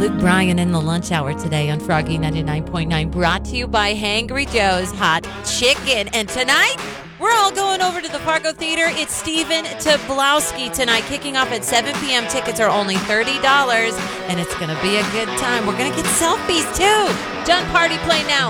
Luke Bryan in the lunch hour today on Froggy 99.9, brought to you by Hangry Joe's Hot Chicken. And tonight, we're all going over to the Fargo Theater. It's Stephen Tobolowsky tonight, kicking off at 7 p.m. Tickets are only $30, and it's going to be a good time. We're going to get selfies, too. Done party play now.